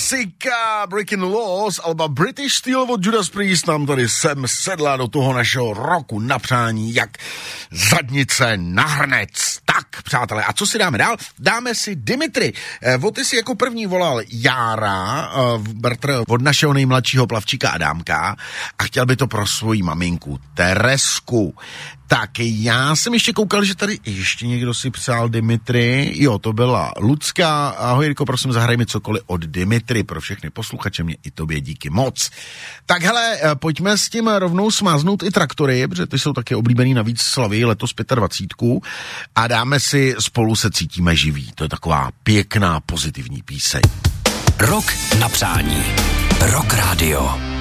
Klasika Breaking the Laws, alba British Steel od Judas Priest nám tady sem sedla do toho našeho roku na přání, jak zadnice na hrnec. Tak, přátelé, a co si dáme dál? Dáme si Dimitri. Ty si jako první volal Jára, bratr od našeho nejmladšího plavčíka Adámka a chtěl by to pro svoji maminku Teresku. Tak já jsem ještě koukal, že tady ještě někdo si psal Dimitri. Jo, to byla Lucka. Ahoj, Jirko, prosím, zahraj mi cokoliv od Dimitri. Pro všechny posluchače, mě i tobě díky moc. Tak hele, pojďme s tím rovnou smáznout i traktory, protože ty jsou taky oblíbený, navíc slaví letos 25. A dáme si Spolu se cítíme živí. To je taková pěkná, pozitivní píseň. Rok na přání. Rock Radio.